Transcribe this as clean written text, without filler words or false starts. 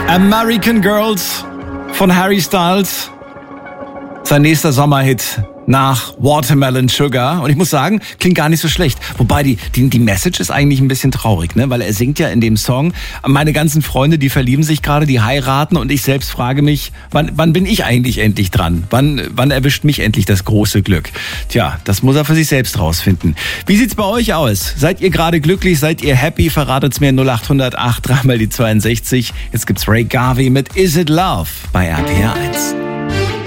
American Girls von Harry Styles. Sein nächster Sommerhit nach Watermelon Sugar. Und ich muss sagen, klingt gar nicht so schlecht. Wobei die Message ist eigentlich ein bisschen traurig, ne? Weil er singt ja in dem Song, meine ganzen Freunde, die verlieben sich gerade, die heiraten und ich selbst frage mich, wann bin ich eigentlich endlich dran? Wann erwischt mich endlich das große Glück? Tja, das muss er für sich selbst rausfinden. Wie sieht's bei euch aus? Seid ihr gerade glücklich? Seid ihr happy? Verratet's mir 0800 8 3 mal die 62. Jetzt gibt's Ray Garvey mit Is It Love bei RPR 1.